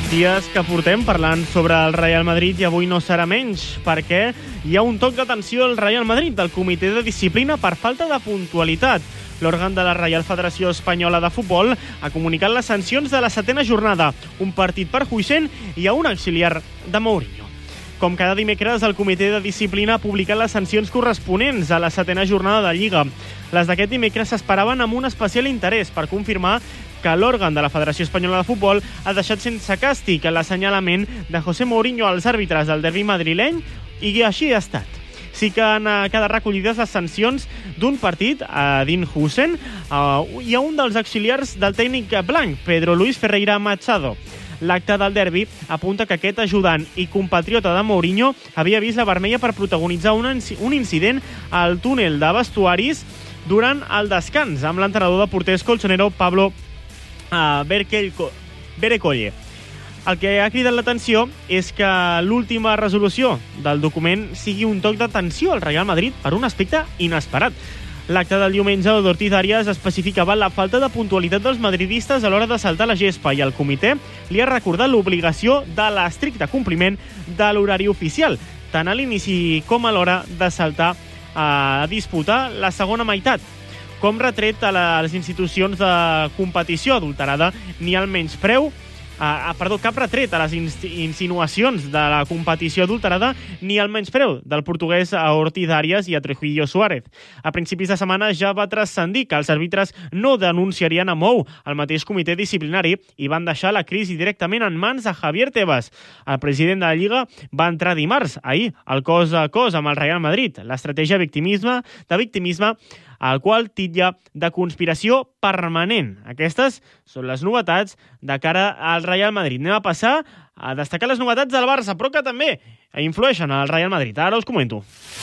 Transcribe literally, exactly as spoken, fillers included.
Dies que portem parlant sobre el Real Madrid i avui no serà menys, perquè hi ha un toc d'atenció al Real Madrid del Comitè de Disciplina per falta de puntualitat. L'òrgan de la Reial Federació Espanyola de Futbol ha comunicat les sancions de la setena jornada, un partit per Huixén i a un auxiliar de Mourinho. Com cada dimecres, el Comitè de Disciplina ha publicat les sancions corresponents a la setena jornada de Lliga. Les d'aquest dimecres s'esperaven amb un especial interès per confirmar que l'òrgan de la Federació Espanyola de Futbol ha deixat sense càstig l'assenyalament de José Mourinho als àrbitres del derbi madrileny, i així ha estat. Sí que han quedat recollides les sancions d'un partit a Dean Huijsen i a un dels auxiliars del tècnic blanc, Pedro Luis Ferreira Machado. L'acte del derbi apunta que aquest ajudant i compatriota de Mourinho havia vist la vermella per protagonitzar un incident al túnel de vestuaris durant el descans amb l'entrenador de porters colchonero Pablo uh, Berecolle. El que ha cridat l'atenció és que l'última resolució del document sigui un toc d'atenció al Real Madrid per un aspecte inesperat. L'acte del diumenge d'Ortiz Arias especificava la falta de puntualitat dels madridistes a l'hora de saltar la gespa i el comitè li ha recordat l'obligació de l'estricte compliment de l'horari oficial, tant a l'inici com a l'hora de saltar a disputar la segona meitat. Com retret a les institucions de competició adulterada, ni al menyspreu Uh, perdó, cap retret a les insinuacions de la competició adulterada ni al menyspreu del portuguès a Ortiz Arias i a Trujillo Suárez. A principis de setmana ja va transcendir que els àrbitres no denunciarien a Mou, el mateix comitè disciplinari, i van deixar la crisi directament en mans de Javier Tebas. El president de la Lliga va entrar dimarts, ahir, al cos a cos amb el Real Madrid. L'estratègia victimisme, de victimisme al qual titlla de conspiració permanent. Aquestes són les novetats de cara al Real Madrid. Anem a passar a destacar les novetats del Barça, però que també influeixen al Real Madrid. Ara us comento.